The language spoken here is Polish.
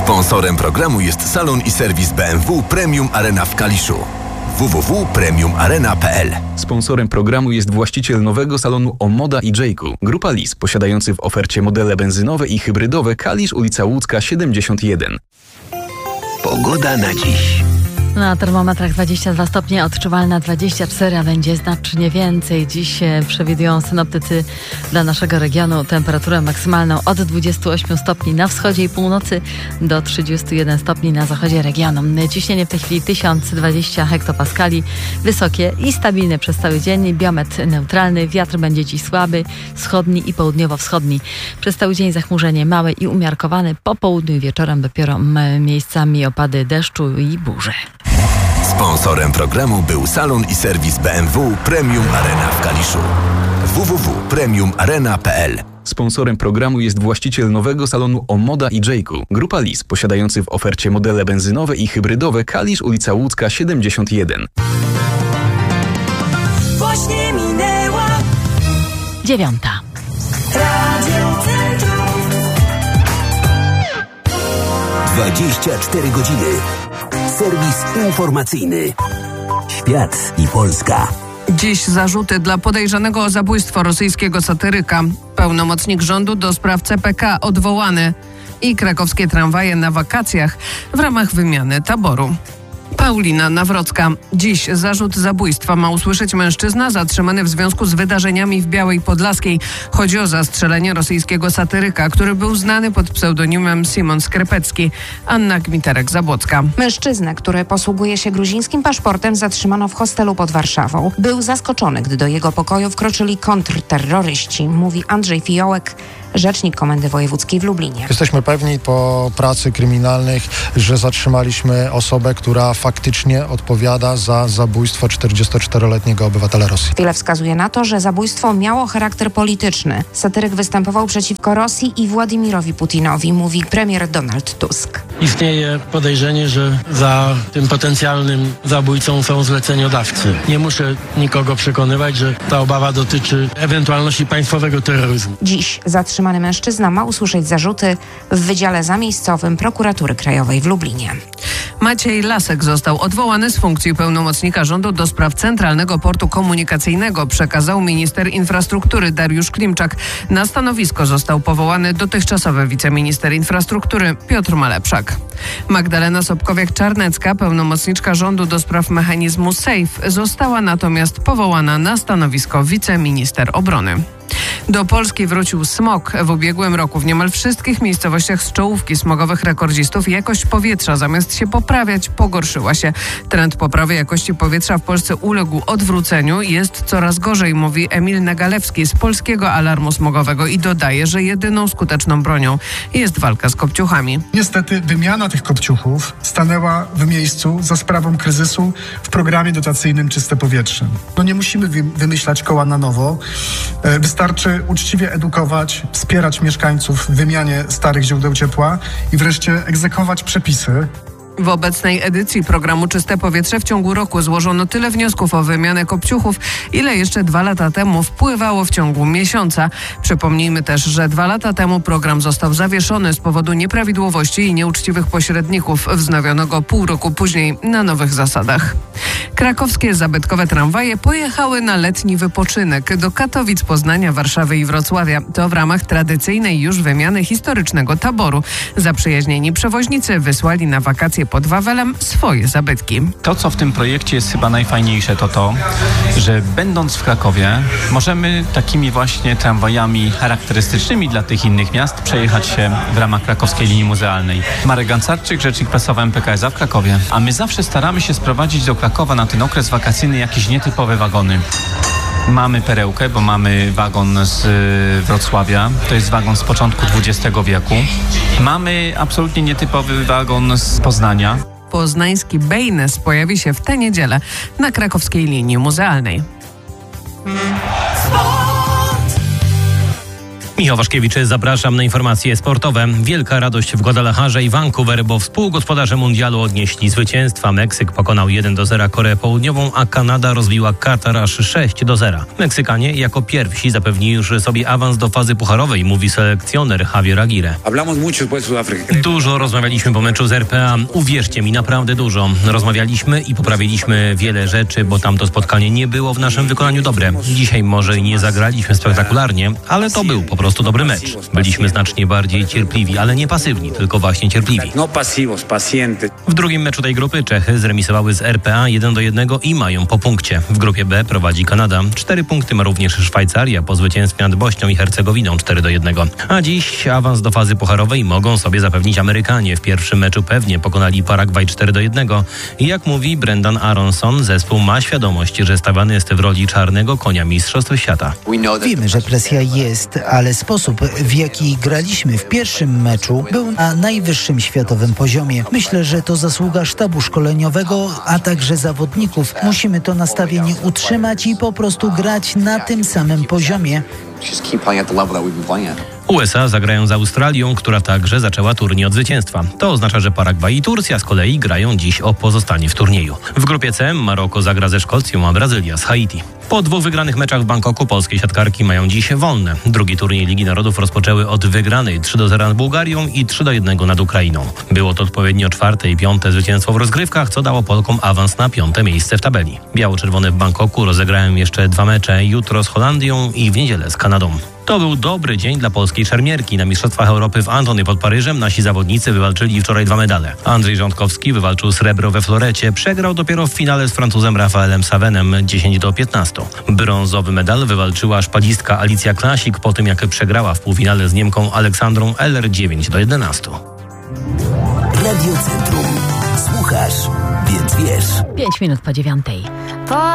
Sponsorem programu jest salon i serwis BMW Premium Arena w Kaliszu. www.premiumarena.pl. Sponsorem programu jest właściciel nowego salonu Omoda i Jayku. Grupa Lis, posiadający w ofercie modele benzynowe i hybrydowe Kalisz, ulica Łódzka 71. Pogoda na dziś. Na termometrach 22 stopnie, odczuwalna 24, a będzie znacznie więcej. Dziś przewidują synoptycy dla naszego regionu temperaturę maksymalną od 28 stopni na wschodzie i północy do 31 stopni na zachodzie regionu. Ciśnienie w tej chwili 1020 hektopaskali, wysokie i stabilne przez cały dzień. Biometr neutralny, wiatr będzie dziś słaby, wschodni i południowo-wschodni. Przez cały dzień zachmurzenie małe i umiarkowane, po południu i wieczorem dopiero miejscami opady deszczu i burze. Sponsorem programu był salon i serwis BMW Premium Arena w Kaliszu. www.premiumarena.pl. Sponsorem programu jest właściciel nowego salonu Omoda i Jayku. Grupa Lis, posiadający w ofercie modele benzynowe i hybrydowe Kalisz, ulica Łódzka 71. Właśnie minęła 9. Radio Centrum. 24 godziny. Serwis informacyjny. Świat i Polska. Dziś zarzuty dla podejrzanego o zabójstwo rosyjskiego satyryka. Pełnomocnik rządu do spraw CPK odwołany. I krakowskie tramwaje na wakacjach w ramach wymiany taboru. Paulina Nawrocka. Dziś zarzut zabójstwa ma usłyszeć mężczyzna zatrzymany w związku z wydarzeniami w Białej Podlaskiej. Chodzi o zastrzelenie rosyjskiego satyryka, który był znany pod pseudonimem Simon Skrepecki. Anna Gmiterek-Zabłocka. Mężczyznę, który posługuje się gruzińskim paszportem, zatrzymano w hostelu pod Warszawą. Był zaskoczony, gdy do jego pokoju wkroczyli kontrterroryści, mówi Andrzej Fiołek, rzecznik Komendy Wojewódzkiej w Lublinie. Jesteśmy pewni po pracy kryminalnych, że zatrzymaliśmy osobę, która faktycznie odpowiada za zabójstwo 44-letniego obywatela Rosji. Wiele wskazuje na to, że zabójstwo miało charakter polityczny. Satyryk występował przeciwko Rosji i Władimirowi Putinowi, mówi premier Donald Tusk. Istnieje podejrzenie, że za tym potencjalnym zabójcą są zleceniodawcy. Nie muszę nikogo przekonywać, że ta obawa dotyczy ewentualności państwowego terroryzmu. Dziś zatrzymany mężczyzna ma usłyszeć zarzuty w Wydziale Zamiejscowym Prokuratury Krajowej w Lublinie. Maciej Lasek został odwołany z funkcji pełnomocnika rządu do spraw Centralnego Portu Komunikacyjnego, przekazał minister infrastruktury Dariusz Klimczak. Na stanowisko został powołany dotychczasowy wiceminister infrastruktury Piotr Malepszak. Magdalena Sobkowiak-Czarnecka, pełnomocniczka rządu do spraw mechanizmu SAFE, została natomiast powołana na stanowisko wiceminister obrony. Do Polski wrócił smog. W ubiegłym roku w niemal wszystkich miejscowościach z czołówki smogowych rekordzistów jakość powietrza zamiast się poprawiać, pogorszyła się. Trend poprawy jakości powietrza w Polsce uległ odwróceniu. Jest coraz gorzej, mówi Emil Nagalewski z Polskiego Alarmu Smogowego i dodaje, że jedyną skuteczną bronią jest walka z kopciuchami. Niestety wymiana tych kopciuchów stanęła w miejscu za sprawą kryzysu w programie dotacyjnym Czyste Powietrze. Nie musimy wymyślać koła na nowo. Wystarczy uczciwie edukować, wspierać mieszkańców w wymianie starych źródeł ciepła i wreszcie egzekwować przepisy. W obecnej edycji programu Czyste Powietrze w ciągu roku złożono tyle wniosków o wymianę kopciuchów, ile jeszcze 2 lata temu wpływało w ciągu miesiąca. Przypomnijmy też, że 2 lata temu program został zawieszony z powodu nieprawidłowości i nieuczciwych pośredników. Wznowiono go pół roku później na nowych zasadach. Krakowskie zabytkowe tramwaje pojechały na letni wypoczynek do Katowic, Poznania, Warszawy i Wrocławia. To w ramach tradycyjnej już wymiany historycznego taboru. Zaprzyjaźnieni przewoźnicy wysłali na wakacje pod Wawelem swoje zabytki. To, co w tym projekcie jest chyba najfajniejsze, to, że będąc w Krakowie możemy takimi właśnie tramwajami charakterystycznymi dla tych innych miast przejechać się w ramach krakowskiej linii muzealnej. Marek Gancarczyk, rzecznik prasowy MPKS-a w Krakowie. A my zawsze staramy się sprowadzić do Krakowa na ten okres wakacyjny jakieś nietypowe wagony. Mamy perełkę, bo mamy wagon z Wrocławia. To jest wagon z początku XX wieku. Mamy absolutnie nietypowy wagon z Poznania. Poznański Bejnes pojawi się w tę niedzielę na krakowskiej linii muzealnej. Michał Waszkiewicz, zapraszam na informacje sportowe. Wielka radość w Guadalajarze i Vancouver, bo współgospodarze mundialu odnieśli zwycięstwa. Meksyk pokonał 1-0 Koreę Południową, a Kanada rozbiła Katar aż 6-0. Meksykanie jako pierwsi zapewnili już sobie awans do fazy pucharowej, mówi selekcjoner Javier Aguirre. Dużo rozmawialiśmy po meczu z RPA. Uwierzcie mi, naprawdę dużo. Rozmawialiśmy i poprawiliśmy wiele rzeczy, bo tamto spotkanie nie było w naszym wykonaniu dobre. Dzisiaj może nie zagraliśmy spektakularnie, ale to był po prostu dobry mecz. Byliśmy znacznie bardziej cierpliwi, ale nie pasywni, tylko właśnie cierpliwi. W drugim meczu tej grupy Czechy zremisowały z RPA 1-1 i mają po punkcie. W grupie B prowadzi Kanada. 4 punkty ma również Szwajcaria po zwycięstwie nad Bośnią i Hercegowiną 4-1. A dziś awans do fazy pucharowej mogą sobie zapewnić Amerykanie. W pierwszym meczu pewnie pokonali Paragwaj 4-1. I jak mówi Brendan Aronson, zespół ma świadomość, że stawiany jest w roli czarnego konia Mistrzostw Świata. Wiemy, że presja jest, ale sposób, w jaki graliśmy w pierwszym meczu, był na najwyższym światowym poziomie. Myślę, że to zasługa sztabu szkoleniowego, a także zawodników. Musimy to nastawienie utrzymać i po prostu grać na tym samym poziomie. USA zagrają z Australią, która także zaczęła turniej od zwycięstwa. To oznacza, że Paragwaj i Turcja z kolei grają dziś o pozostanie w turnieju. W grupie C Maroko zagra ze Szkocją, a Brazylia z Haiti. Po 2 wygranych meczach w Bangkoku polskie siatkarki mają dziś wolne. Drugi turniej Ligi Narodów rozpoczęły od wygranej 3-0 nad Bułgarią i 3-1 nad Ukrainą. Było to odpowiednio 4. i 5. zwycięstwo w rozgrywkach, co dało Polkom awans na 5. miejsce w tabeli. Biało-czerwone w Bangkoku rozegrają jeszcze 2 mecze, jutro z Holandią i w niedzielę z Kanadą. To był dobry dzień dla polskiej szermierki. Na Mistrzostwach Europy w Antony pod Paryżem nasi zawodnicy wywalczyli wczoraj 2 medale. Andrzej Rządkowski wywalczył srebro we florecie. Przegrał dopiero w finale z Francuzem Rafaelem Savenem 10-15. Brązowy medal wywalczyła szpadistka Alicja Klasik po tym, jak przegrała w półfinale z Niemką Aleksandrą Eller 9-11. Radio Centrum. Słuchasz, więc wiesz. 5 minut po 9.